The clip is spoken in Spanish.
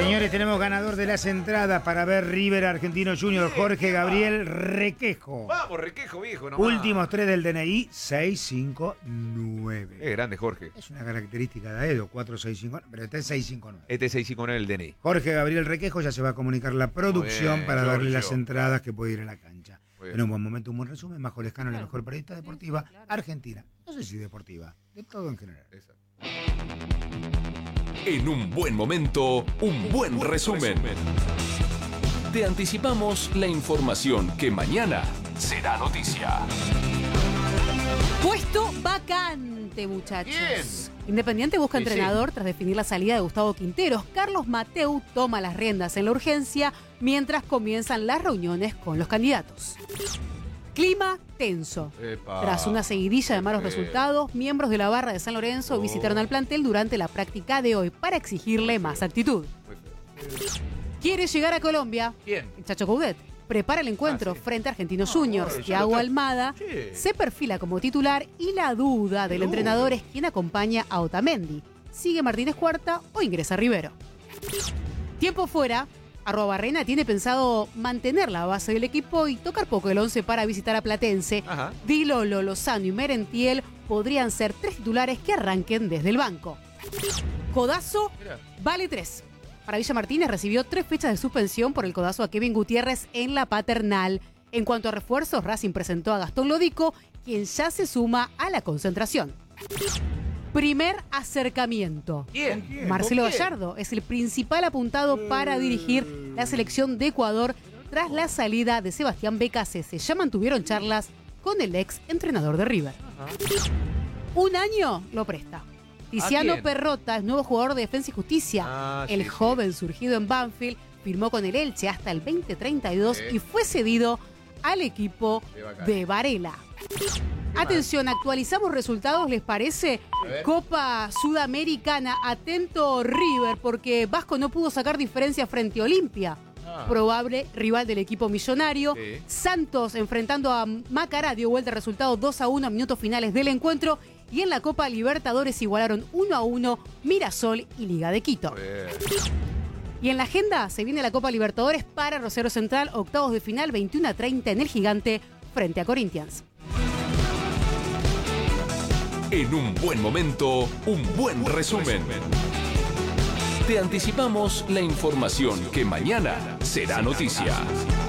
Señores, tenemos ganador de las entradas para ver River Argentino Junior, Jorge Gabriel Requejo. Vamos, Requejo, viejo, nomás. Últimos 3 del DNI, 659. Es grande, Jorge. Es una característica de Aedo, 4659, pero este es 659. Este es 659 el DNI. Jorge Gabriel Requejo ya se va a comunicar la producción bien, para darle las Giorgio. entradas que puede ir a la cancha. Muy bien. En un buen momento, un buen resumen. Majo Lescano, la mejor periodista deportiva argentina. No sé si deportiva, de todo en general. Esa. En un buen momento, un buen resumen. Te anticipamos la información que mañana será noticia. Puesto vacante, muchachos. Bien. Independiente busca Sí, entrenador tras definir la salida de Gustavo Quinteros. Carlos Mateu toma las riendas en la urgencia mientras comienzan las reuniones con los candidatos. Clima tenso. Epa. Tras una seguidilla de malos Qué feo. resultados, miembros de la barra de San Lorenzo visitaron al plantel durante la práctica de hoy para exigirle más actitud. Muy feo. Quiere llegar a Colombia. ¿Quién? El Chacho Coudet prepara el encuentro sí. frente a Argentinos Juniors. ya lo Thiago está- Almada Sí. se perfila como titular y la duda del entrenador es quién acompaña a Otamendi. ¿Sigue Martínez Cuarta o ingresa Rivero? Tiempo fuera. @Barrena tiene pensado mantener la base del equipo y tocar poco el 11 para visitar a Platense. Ajá. Di Lolo, Lozano y Merentiel podrían ser 3 titulares que arranquen desde el banco. Codazo Mirá. vale 3. Para Villa Martínez recibió 3 fechas de suspensión por el codazo a Kevin Gutiérrez en la Paternal. En cuanto a refuerzos, Racing presentó a Gastón Lodico, quien ya se suma a la concentración. Primer acercamiento. ¿Quién? Marcelo ¿Con quién? Gallardo es el principal apuntado para dirigir la selección de Ecuador tras la salida de Sebastián Becasese. Ya mantuvieron charlas con el ex entrenador de River. Un año lo presta. Tiziano quién? Perrota es nuevo jugador de Defensa y Justicia. Ah, El sí, joven surgido en Banfield firmó con el Elche hasta el 2032 Sí. y fue cedido al equipo De Bacari. de Varela. Atención, actualizamos resultados, ¿les parece? A ver. Copa Sudamericana, atento River, porque Vasco no pudo sacar diferencia frente a Olimpia. Ah. Probable rival del equipo millonario. Sí. Santos enfrentando a Macará dio vuelta el resultado 2-1 a minutos finales del encuentro. Y en la Copa Libertadores igualaron 1-1 Mirasol y Liga de Quito. Bien. Y en la agenda se viene la Copa Libertadores para Rosario Central, octavos de final 21-30 en el Gigante frente a Corinthians. En un buen momento, un buen resumen. Te anticipamos la información que mañana será noticia.